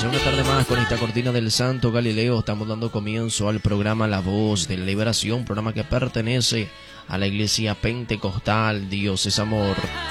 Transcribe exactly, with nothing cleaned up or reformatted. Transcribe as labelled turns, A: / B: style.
A: Ya una tarde más con esta cortina del Santo Galileo estamos dando comienzo al programa La Voz de Liberación, programa que pertenece a la Iglesia Pentecostal Dios es Amor.